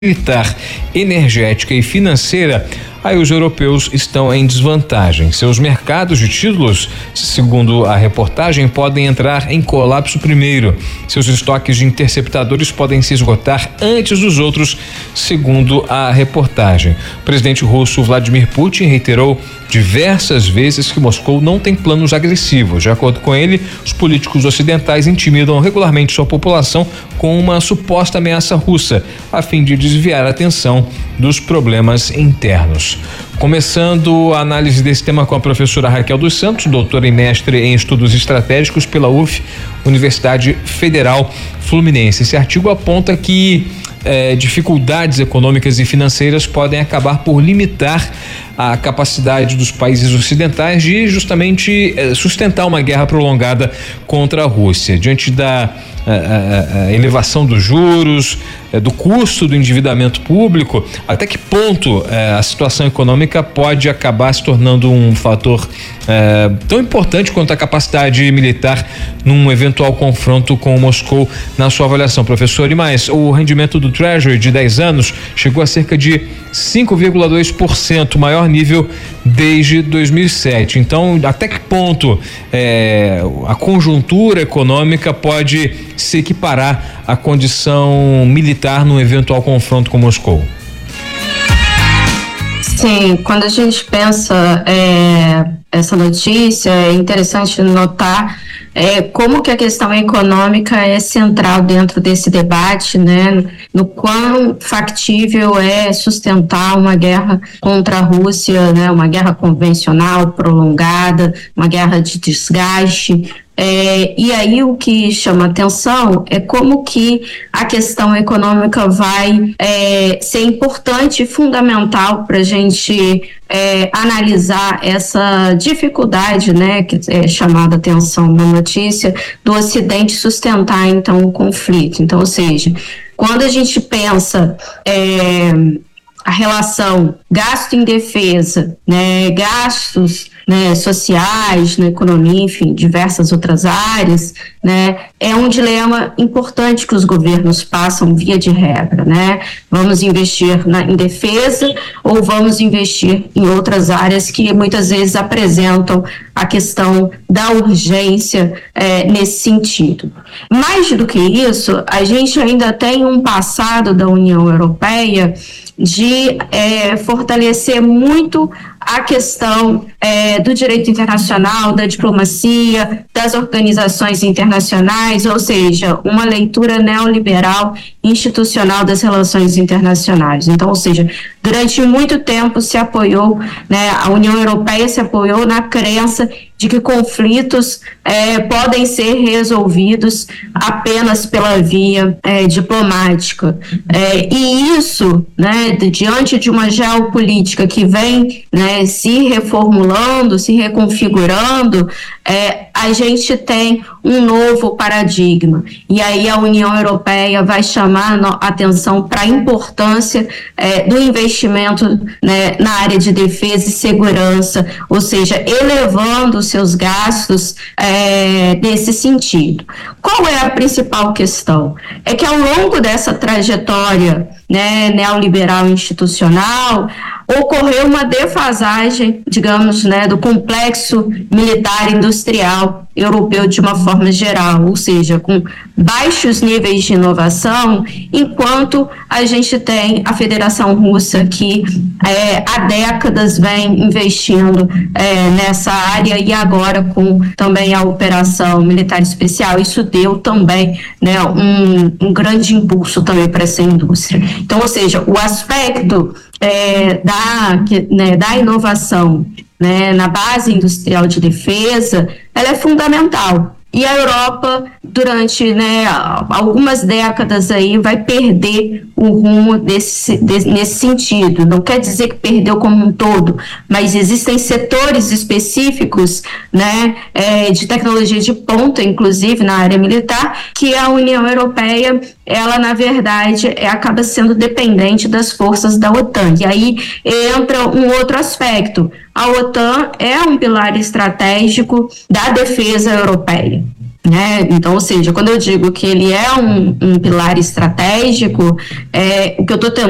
militar, energética e financeira, aí os europeus estão em desvantagem. Seus mercados de títulos, segundo a reportagem, podem entrar em colapso primeiro. Seus estoques de interceptadores podem se esgotar antes dos outros, segundo a reportagem. O presidente russo Vladimir Putin reiterou diversas vezes que Moscou não tem planos agressivos. De acordo com ele, os políticos ocidentais intimidam regularmente sua população com uma suposta ameaça russa, a fim de desviar a atenção dos problemas internos. Começando a análise desse tema com a professora Raquel dos Santos, doutora e mestre em estudos estratégicos pela UF, Universidade Federal Fluminense. Esse artigo aponta que dificuldades econômicas e financeiras podem acabar por limitar a capacidade dos países ocidentais de justamente sustentar uma guerra prolongada contra a Rússia. Diante da elevação dos juros, do custo do endividamento público, até que ponto a situação econômica pode acabar se tornando um fator tão importante quanto a capacidade militar num eventual confronto com Moscou, na sua avaliação, professor? E mais, o rendimento do Treasury de 10 anos chegou a cerca de 5,2%, maior nível desde 2007. Então, até que ponto a conjuntura econômica pode se equiparar à condição militar num eventual confronto com Moscou? Sim, quando a gente pensa essa notícia, é interessante notar como que a questão econômica é central dentro desse debate, né? No quão factível é sustentar uma guerra contra a Rússia, né? Uma guerra convencional, prolongada, uma guerra de desgaste. E aí o que chama atenção é como que a questão econômica vai ser importante e fundamental para a gente analisar essa dificuldade, né, que é chamada atenção na notícia, do Ocidente sustentar então o conflito. Então, ou seja, quando a gente pensa a relação gasto em defesa, né, gastos, né, sociais, na economia, enfim, diversas outras áreas, né, é um dilema importante que os governos passam via de regra, né? Vamos investir em defesa ou vamos investir em outras áreas que muitas vezes apresentam a questão da urgência nesse sentido. Mais do que isso, a gente ainda tem um passado da União Europeia de fortalecer muito a questão do direito internacional, da diplomacia, das organizações internacionais, ou seja, uma leitura neoliberal institucional das relações internacionais. Então, ou seja, durante muito tempo se apoiou, né, a União Europeia se apoiou na crença de que conflitos podem ser resolvidos apenas pela via diplomática. E isso, né, diante de uma geopolítica que vem, né, se reformulando, se reconfigurando, a gente tem um novo paradigma. E aí a União Europeia vai chamar a atenção para a importância do investimento, né, na área de defesa e segurança, ou seja, elevando os seus gastos nesse sentido. Qual é a principal questão? É que ao longo dessa trajetória, né, neoliberal institucional, ocorreu uma defasagem, digamos, né, do complexo militar industrial europeu de uma forma geral, ou seja, com baixos níveis de inovação, enquanto a gente tem a Federação Russa que há décadas vem investindo nessa área, e agora com também a operação militar especial, isso deu também, né, um grande impulso também para essa indústria. Então, ou seja, o aspecto da inovação, né, na base industrial de defesa, ela é fundamental. E a Europa, durante, né, algumas décadas aí, vai perder o rumo nesse sentido. Não quer dizer que perdeu como um todo, mas existem setores específicos, né, de tecnologia de ponta, inclusive na área militar, que a União Europeia, ela, na verdade, acaba sendo dependente das forças da OTAN. E aí entra um outro aspecto. A OTAN é um pilar estratégico da defesa europeia. né? Então, ou seja, quando eu digo que ele é um pilar estratégico, o que eu estou